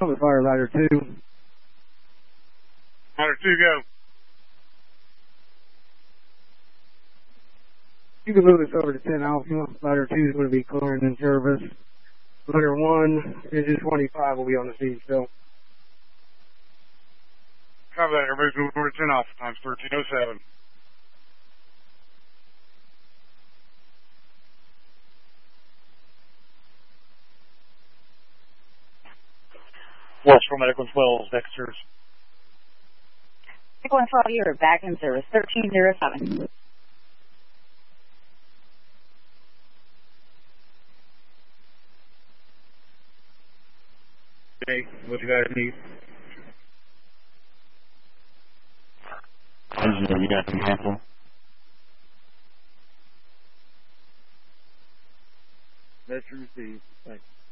Public fire ladder 2. Ladder 2, go. You can move us over to 10 Alpha. Ladder 2 is going to be clearing in service. Ladder 1, engine 25 will be on the scene still. Copy that. Everybody's moving over to 10 Alpha. Time's 13:07. West for Medical 12, Dexter's. Medical 12, you're back in service, 13:07. Okay, what you guys need? You got some cancel? That's received. Thanks.